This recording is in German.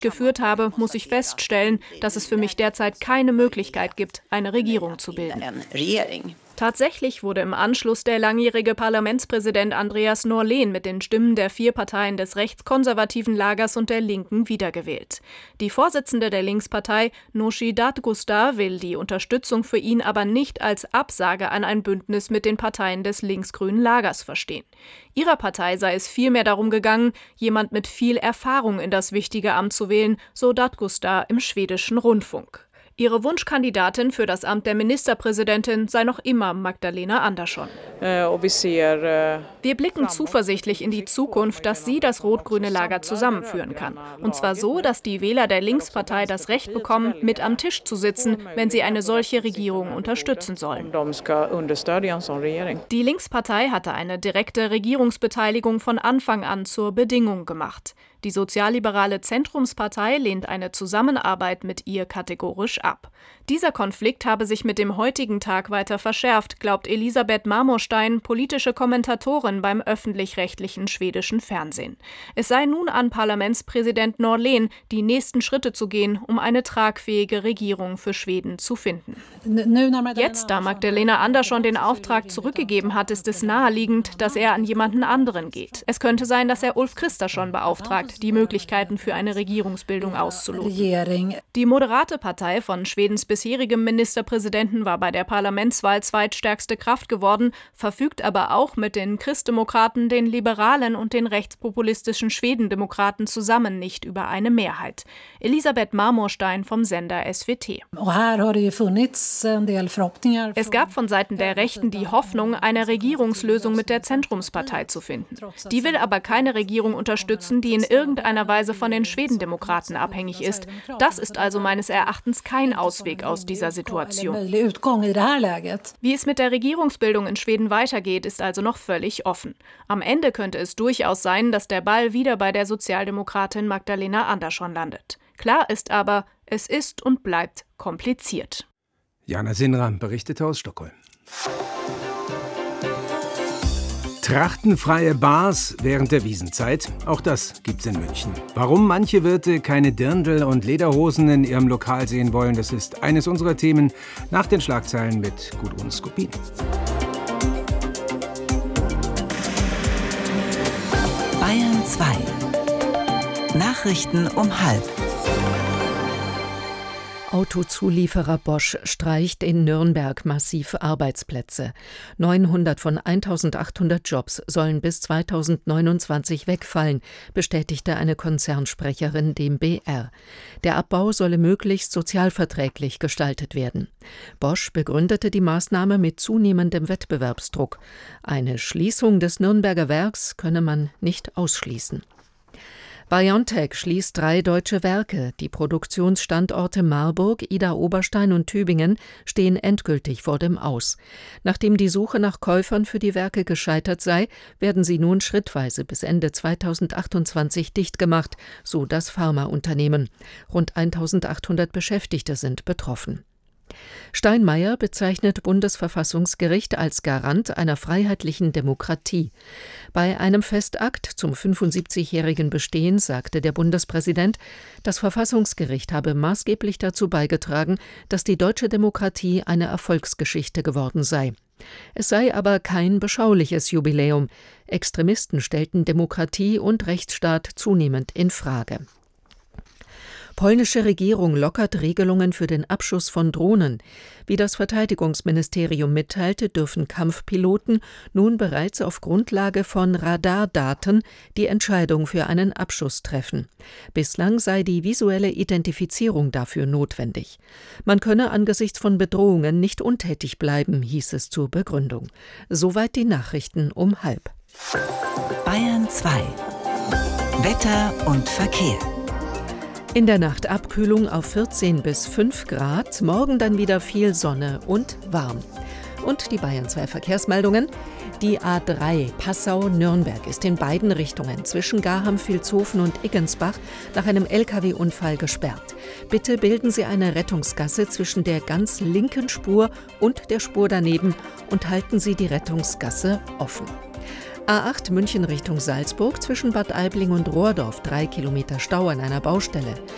geführt habe, muss ich feststellen, dass es für mich derzeit keine Möglichkeit gibt, eine Regierung zu bilden. Tatsächlich wurde im Anschluss der langjährige Parlamentspräsident Andreas Norlén mit den Stimmen der 4 Parteien des rechtskonservativen Lagers und der Linken wiedergewählt. Die Vorsitzende der Linkspartei, Nooshi Dadgostar, will die Unterstützung für ihn aber nicht als Absage an ein Bündnis mit den Parteien des linksgrünen Lagers verstehen. Ihrer Partei sei es vielmehr darum gegangen, jemand mit viel Erfahrung in das wichtige Amt zu wählen, so Dadgostar im schwedischen Rundfunk. Ihre Wunschkandidatin für das Amt der Ministerpräsidentin sei noch immer Magdalena Andersson. Wir blicken zuversichtlich in die Zukunft, dass sie das rot-grüne Lager zusammenführen kann. Und zwar so, dass die Wähler der Linkspartei das Recht bekommen, mit am Tisch zu sitzen, wenn sie eine solche Regierung unterstützen sollen. Die Linkspartei hatte eine direkte Regierungsbeteiligung von Anfang an zur Bedingung gemacht. Die sozialliberale Zentrumspartei lehnt eine Zusammenarbeit mit ihr kategorisch ab. Dieser Konflikt habe sich mit dem heutigen Tag weiter verschärft, glaubt Elisabeth Marmorstein, politische Kommentatorin beim öffentlich-rechtlichen schwedischen Fernsehen. Es sei nun an Parlamentspräsident Norlén, die nächsten Schritte zu gehen, um eine tragfähige Regierung für Schweden zu finden. Jetzt, da Magdalena Andersson den Auftrag zurückgegeben hat, ist es naheliegend, dass er an jemanden anderen geht. Es könnte sein, dass er Ulf Kristersson beauftragt, die Möglichkeiten für eine Regierungsbildung auszuloten. Die moderate Partei von Schwedens bisherigem Ministerpräsidenten war bei der Parlamentswahl zweitstärkste Kraft geworden, verfügt aber auch mit den Christdemokraten, den Liberalen und den rechtspopulistischen Schwedendemokraten zusammen nicht über eine Mehrheit. Elisabeth Marmorstein vom Sender SWT. Es gab von Seiten der Rechten die Hoffnung, eine Regierungslösung mit der Zentrumspartei zu finden. Die will aber keine Regierung unterstützen, die in irgendeiner Weise von den Schwedendemokraten abhängig ist. Das ist also meines Erachtens kein Ausweg aus dieser Situation. Wie es mit der Regierungsbildung in Schweden weitergeht, ist also noch völlig offen. Am Ende könnte es durchaus sein, dass der Ball wieder bei der Sozialdemokratin Magdalena Andersson landet. Klar ist aber, es ist und bleibt kompliziert. Jana Sinra berichtete aus Stockholm. Trachtenfreie Bars während der Wiesnzeit, auch das gibt's in München. Warum manche Wirte keine Dirndl und Lederhosen in ihrem Lokal sehen wollen, das ist eines unserer Themen nach den Schlagzeilen mit Gudrun Skopin. Bayern 2. Nachrichten um 12:30. Autozulieferer Bosch streicht in Nürnberg massiv Arbeitsplätze. 900 von 1.800 Jobs sollen bis 2029 wegfallen, bestätigte eine Konzernsprecherin dem BR. Der Abbau solle möglichst sozialverträglich gestaltet werden. Bosch begründete die Maßnahme mit zunehmendem Wettbewerbsdruck. Eine Schließung des Nürnberger Werks könne man nicht ausschließen. BioNTech schließt 3 deutsche Werke. Die Produktionsstandorte Marburg, Idar-Oberstein und Tübingen stehen endgültig vor dem Aus. Nachdem die Suche nach Käufern für die Werke gescheitert sei, werden sie nun schrittweise bis Ende 2028 dicht gemacht, so das Pharmaunternehmen. Rund 1.800 Beschäftigte sind betroffen. Steinmeier bezeichnet Bundesverfassungsgericht als Garant einer freiheitlichen Demokratie. Bei einem Festakt zum 75-jährigen Bestehen sagte der Bundespräsident, das Verfassungsgericht habe maßgeblich dazu beigetragen, dass die deutsche Demokratie eine Erfolgsgeschichte geworden sei. Es sei aber kein beschauliches Jubiläum. Extremisten stellten Demokratie und Rechtsstaat zunehmend in Frage. Polnische Regierung lockert Regelungen für den Abschuss von Drohnen. Wie das Verteidigungsministerium mitteilte, dürfen Kampfpiloten nun bereits auf Grundlage von Radardaten die Entscheidung für einen Abschuss treffen. Bislang sei die visuelle Identifizierung dafür notwendig. Man könne angesichts von Bedrohungen nicht untätig bleiben, hieß es zur Begründung. Soweit die Nachrichten um 12:30. Bayern 2. Wetter und Verkehr. In der Nacht Abkühlung auf 14 bis 5 Grad, morgen dann wieder viel Sonne und warm. Und die Bayern 2 Verkehrsmeldungen. Die A3 Passau-Nürnberg ist in beiden Richtungen zwischen Garham-Vilshofen und Iggensbach nach einem Lkw-Unfall gesperrt. Bitte bilden Sie eine Rettungsgasse zwischen der ganz linken Spur und der Spur daneben und halten Sie die Rettungsgasse offen. A8 München Richtung Salzburg zwischen Bad Aibling und Rohrdorf 3 Kilometer Stau an einer Baustelle.